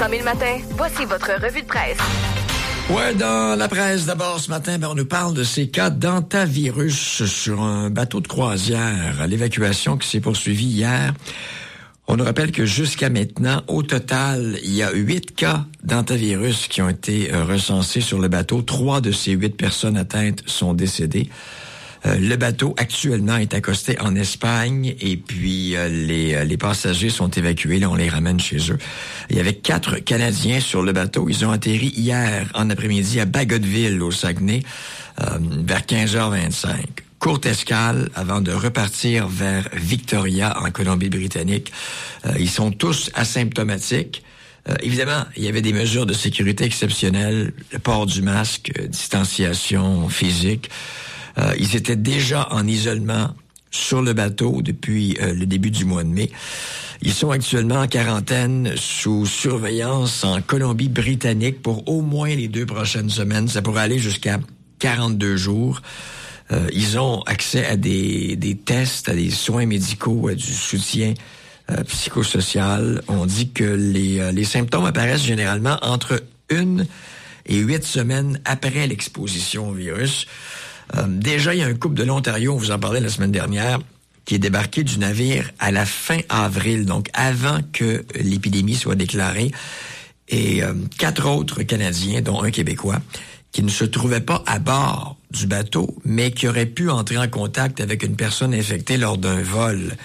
100 000 matin, voici votre revue de presse. Ouais, dans la presse, d'abord, ce matin, on nous parle de ces cas d'antavirus sur un bateau de croisière. L'évacuation qui s'est poursuivie hier. On nous rappelle que jusqu'à maintenant, au total, il y a 8 cas d'antavirus qui ont été recensés sur le bateau. 3 de ces 8 personnes atteintes sont décédées. Le bateau, actuellement, est accosté en Espagne et puis les passagers sont évacués. Là, on les ramène chez eux. Il y avait 4 Canadiens sur le bateau. Ils ont atterri hier en après-midi à Bagotville, au Saguenay, vers 15h25. Courte escale avant de repartir vers Victoria, en Colombie-Britannique. Ils sont tous asymptomatiques. Évidemment, il y avait des mesures de sécurité exceptionnelles, le port du masque, distanciation physique. Ils étaient déjà en isolement sur le bateau depuis le début du mois de mai. Ils sont actuellement en quarantaine sous surveillance en Colombie-Britannique pour au moins les 2 prochaines semaines. Ça pourrait aller jusqu'à 42 jours. Ils ont accès à des tests, à des soins médicaux, à du soutien psychosocial. On dit que les symptômes apparaissent généralement entre 1 et 8 semaines après l'exposition au virus. Déjà, il y a un couple de l'Ontario, on vous en parlait la semaine dernière, qui est débarqué du navire à la fin avril, donc avant que l'épidémie soit déclarée. Et 4 autres Canadiens, dont un Québécois, qui ne se trouvaient pas à bord du bateau, mais qui auraient pu entrer en contact avec une personne infectée lors d'un vol.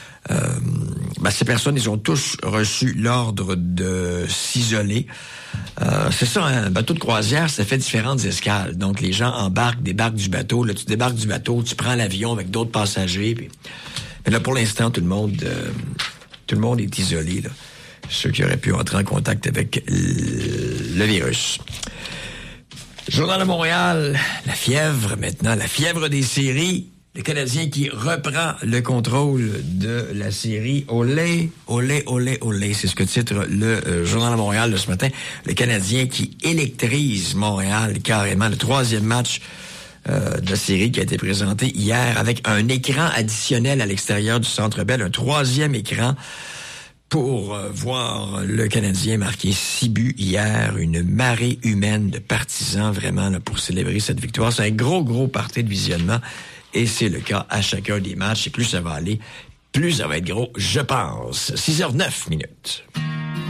Ces personnes, ils ont tous reçu l'ordre de s'isoler. C'est ça, un bateau de croisière, ça fait différentes escales. Donc, les gens débarquent du bateau. Là, tu débarques du bateau, tu prends l'avion avec d'autres passagers. Puis... Mais là, pour l'instant, tout le monde est isolé. Là. Ceux qui auraient pu entrer en contact avec le virus. Journal de Montréal, la fièvre maintenant, la fièvre des séries. Le Canadien qui reprend le contrôle de la série Olé, olé, olé, olé. C'est ce que titre le Journal de Montréal de ce matin. Le Canadien qui électrise Montréal carrément. Le 3e match de la série qui a été présenté hier avec un écran additionnel à l'extérieur du Centre Bell. Un 3e écran pour voir le Canadien marquer 6 buts hier. Une marée humaine de partisans vraiment là, pour célébrer cette victoire. C'est un gros party de visionnement. Et c'est le cas à chacun des matchs. Et plus ça va aller, plus ça va être gros, je pense. 6h09.